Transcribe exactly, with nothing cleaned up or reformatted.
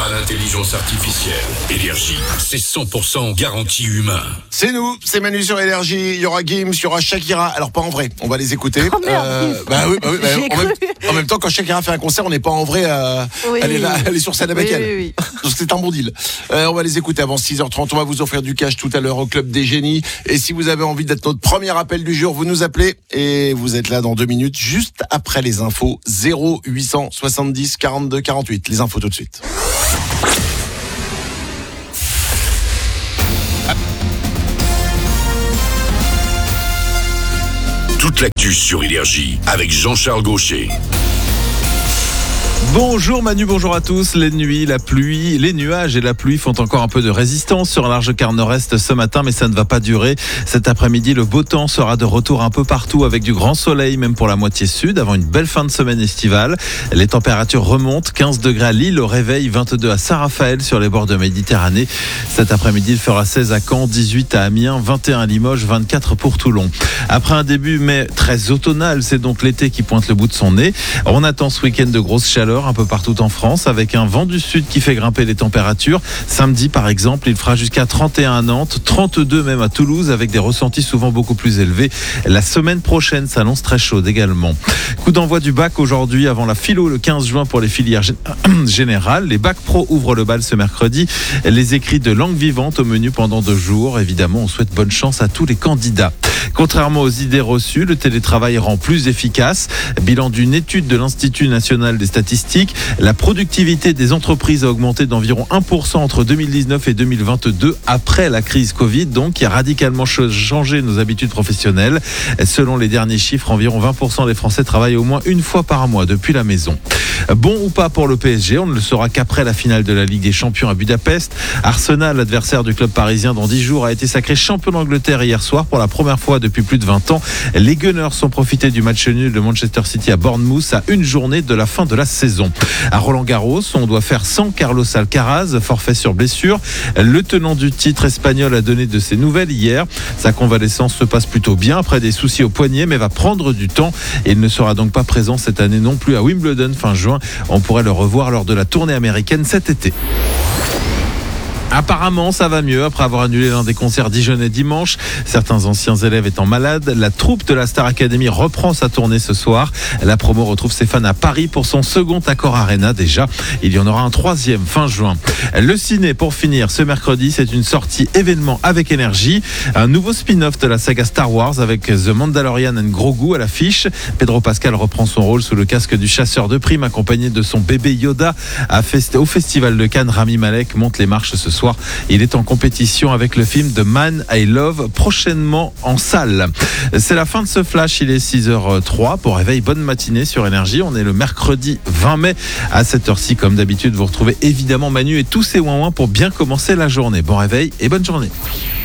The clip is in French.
à l'intelligence artificielle. Énergie, c'est cent pour cent garantie humain. C'est nous, c'est Manu sur Énergie. Il y aura Gims, il y aura Shakira. Alors pas en vrai, on va les écouter. Oh merde, euh, bah oui, bah oui, bah, en, même, en même temps, quand Shakira fait un concert, on n'est pas en vrai. Euh, oui. Elle est là, elle est sur scène avec oui, elle. Oui, oui. Donc c'est un bon deal. Euh, on va les écouter avant six heures trente. On va vous offrir du cash tout à l'heure au Club des Génies. Et si vous avez envie d'être notre premier appel du jour, vous nous appelez et vous êtes là dans deux minutes, juste après les infos. zéro huit cent soixante-dix quarante-deux quarante-huit. Les infos tout de suite. Toute l'actu sur Énergie avec Jean-Charles Gaucher. Bonjour Manu, bonjour à tous. Les nuits, la pluie, les nuages et la pluie font encore un peu de résistance sur un large quart nord-est ce matin, mais ça ne va pas durer. Cet après-midi, le beau temps sera de retour un peu partout avec du grand soleil, même pour la moitié sud, avant une belle fin de semaine estivale. Les températures remontent, quinze degrés à Lille au réveil, vingt-deux à Saint-Raphaël sur les bords de Méditerranée. Cet après-midi, il fera seize à Caen, dix-huit à Amiens, vingt et un à Limoges, vingt-quatre pour Toulon. Après un début mai très automnal, c'est donc l'été qui pointe le bout de son nez. On attend ce week-end de grosses chaleurs un peu partout en France, avec un vent du sud qui fait grimper les températures. Samedi, par exemple, il fera jusqu'à trente et un à Nantes, trente-deux même à Toulouse, avec des ressentis souvent beaucoup plus élevés. La semaine prochaine s'annonce très chaude également. Coup d'envoi du bac aujourd'hui avant la philo le quinze juin pour les filières générales. Les bacs pro ouvrent le bal ce mercredi. Les écrits de langue vivante au menu pendant deux jours. Évidemment, on souhaite bonne chance à tous les candidats. Contrairement aux idées reçues, le télétravail rend plus efficace. Bilan d'une étude de l'Institut national des statistiques, la productivité des entreprises a augmenté d'environ un pour cent entre deux mille dix-neuf et deux mille vingt-deux, après la crise Covid, donc qui a radicalement changé nos habitudes professionnelles. Selon les derniers chiffres, environ vingt pour cent des Français travaillent au moins une fois par mois depuis la maison. Bon ou pas pour le P S G, on ne le saura qu'après la finale de la Ligue des Champions à Budapest. Arsenal, l'adversaire du club parisien dans dix jours, a été sacré champion d'Angleterre hier soir pour la première fois depuis plus de vingt ans. Les Gunners ont profité du match nul de Manchester City à Bournemouth à une journée de la fin de la saison. À Roland-Garros, on doit faire sans Carlos Alcaraz, forfait sur blessure. Le tenant du titre espagnol a donné de ses nouvelles hier. Sa convalescence se passe plutôt bien après des soucis au poignet, mais va prendre du temps. Et il ne sera donc pas présent cette année non plus à Wimbledon fin juin. On pourrait le revoir lors de la tournée américaine cet été. Apparemment, ça va mieux après avoir annulé l'un des concerts dijonnais dimanche. Certains anciens élèves étant malades, la troupe de la Star Academy reprend sa tournée ce soir. La promo retrouve ses fans à Paris pour son second Accor Arena déjà. Il y en aura un troisième fin juin. Le ciné, pour finir, ce mercredi, c'est une sortie événement avec Énergie. Un nouveau spin-off de la saga Star Wars avec The Mandalorian and Grogu à l'affiche. Pedro Pascal reprend son rôle sous le casque du chasseur de primes, accompagné de son bébé Yoda. Au Festival de Cannes, Rami Malek monte les marches ce soir. Il est en compétition avec le film The Man I Love, prochainement en salle. C'est la fin de ce flash, il est six heures trois. Pour réveil, bonne matinée sur Énergie. On est le mercredi vingt mai. À cette heure-ci, comme d'habitude, vous retrouvez évidemment Manu et tous ses ouin-ouin pour bien commencer la journée. Bon réveil et bonne journée.